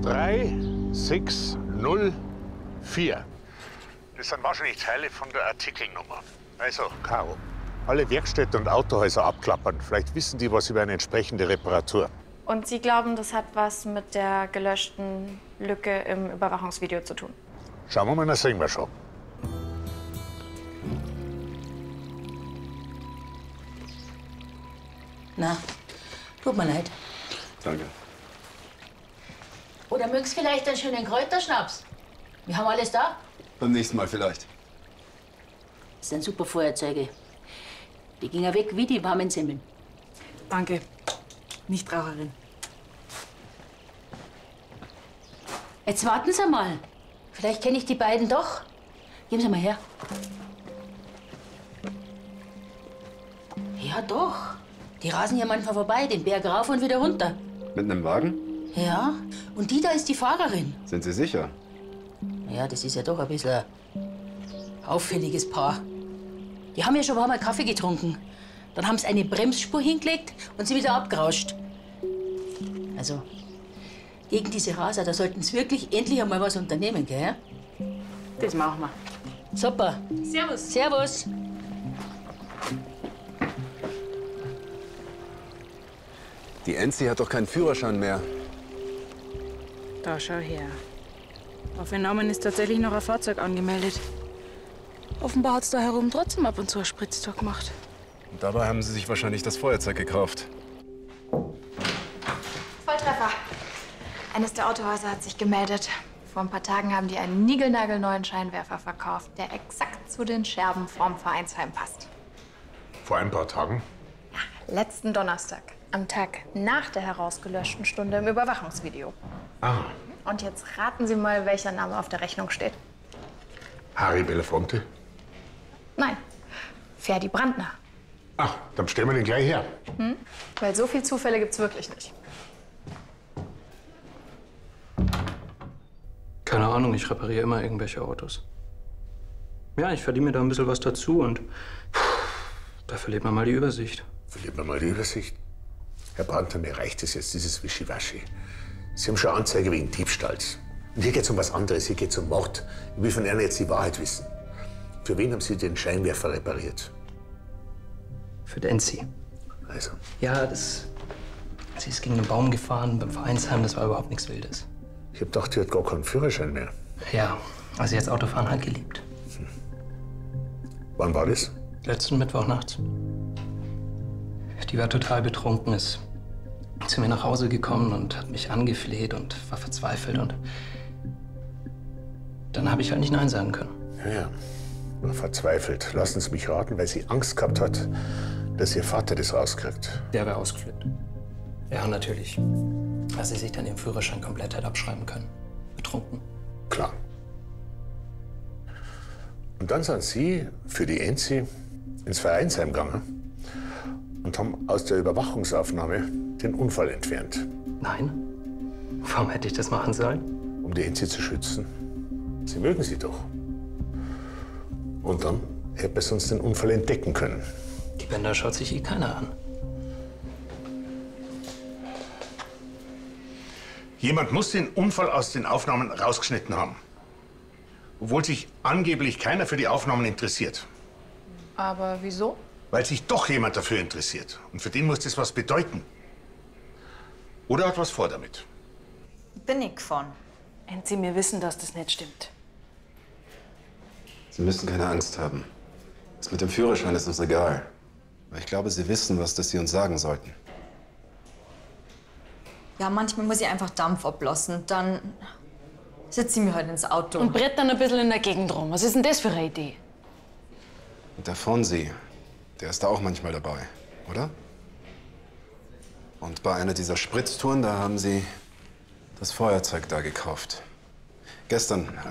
3604. Das sind wahrscheinlich Teile von der Artikelnummer. Also, Caro, alle Werkstätten und Autohäuser abklappern. Vielleicht wissen die was über eine entsprechende Reparatur. Und Sie glauben, das hat was mit der gelöschten Lücke im Überwachungsvideo zu tun? Schauen wir mal, das sehen wir schon. Na, tut mir leid. Danke. Oder mögst vielleicht einen schönen Kräuterschnaps? Wir haben alles da. Beim nächsten Mal vielleicht. Das sind super Feuerzeuge. Die gingen weg wie die warmen Semmeln. Danke. Nichtraucherin. Jetzt warten Sie mal. Vielleicht kenne ich die beiden doch. Geben Sie mal her. Ja, doch. Die rasen hier manchmal vorbei, den Berg rauf und wieder runter. Mit einem Wagen? Ja, und die da ist die Fahrerin. Sind Sie sicher? Ja, das ist ja doch ein bisschen ein auffälliges Paar. Die haben ja schon mal Kaffee getrunken. Dann haben sie eine Bremsspur hingelegt und sie wieder abgerauscht. Also, gegen diese Raser, da sollten sie wirklich endlich einmal was unternehmen, gell? Das machen wir. Super. Servus. Servus. Die Enzi hat doch keinen Führerschein mehr. Da, schau her. Auf ihren Namen ist tatsächlich noch ein Fahrzeug angemeldet. Offenbar hat's da herum trotzdem ab und zu ein Spritztour gemacht. Und dabei haben Sie sich wahrscheinlich das Feuerzeug gekauft. Volltreffer. Eines der Autohäuser hat sich gemeldet. Vor ein paar Tagen haben die einen niegelnagelneuen Scheinwerfer verkauft, der exakt zu den Scherben vorm Vereinsheim passt. Vor ein paar Tagen? Letzten Donnerstag, am Tag nach der herausgelöschten Stunde im Überwachungsvideo. Ah, Und jetzt raten Sie mal, welcher Name auf der Rechnung steht. Harry Belafonte? Nein, Ferdi Brandner. Ach, dann stellen wir den gleich her. Weil so viel Zufälle gibt's wirklich nicht. Keine Ahnung, ich repariere immer irgendwelche Autos. Ja, ich verdiene mir da ein bisschen was dazu und da verliert man mal die Übersicht. Verliert man mal die Übersicht. Herr Brandner, mir reicht es jetzt, dieses Wischiwaschi. Sie haben schon Anzeige wegen Diebstahls. Und hier geht es um was anderes, hier geht es um Mord. Ich will von Ihnen jetzt die Wahrheit wissen. Für wen haben Sie den Scheinwerfer repariert? Für Enzi. Also, Ja, sie ist gegen einen Baum gefahren beim Vereinsheim, das war überhaupt nichts Wildes. ich hab gedacht, die hat gar keinen Führerschein mehr. Ja, also sie hat Autofahren halt geliebt. Wann war das? Letzten Mittwoch nachts. Die war total betrunken, ist zu mir nach Hause gekommen und hat mich angefleht und war verzweifelt und dann habe ich halt nicht Nein sagen können. Ja, war verzweifelt. Lassen Sie mich raten, weil sie Angst gehabt hat, dass ihr Vater das rauskriegt. Der wäre ausgeflippt. Ja, natürlich. Dass sie sich dann den Führerschein komplett hat abschreiben können. Betrunken. Klar. Und dann sind Sie für die Enzi ins Vereinsheim gegangen und haben aus der Überwachungsaufnahme den Unfall entfernt, Nein. Warum hätte ich das machen sollen? um die Enzi zu schützen. Sie mögen sie doch. Und dann hätte es uns den Unfall entdecken können. Die Bänder schaut sich eh keiner an. Jemand muss den Unfall aus den Aufnahmen rausgeschnitten haben. Obwohl sich angeblich keiner für die Aufnahmen interessiert. Aber wieso? Weil sich doch jemand dafür interessiert. Und für den muss das was bedeuten. Oder hat was vor damit. Bin ich von. Enzi, wir wissen, dass das nicht stimmt. Sie müssen keine Angst haben. Das mit dem Führerschein ist uns egal. Aber ich glaube, Sie wissen, was das Sie uns sagen sollten. Ja, manchmal muss ich einfach Dampf ablassen. Dann setze ich mich halt ins Auto. Und brett dann ein bisschen in der Gegend rum. Was ist denn das für eine Idee? Und der Fonsi, der ist da auch manchmal dabei, oder? Und bei einer dieser Spritztouren, da haben Sie das Feuerzeug da gekauft. Gestern,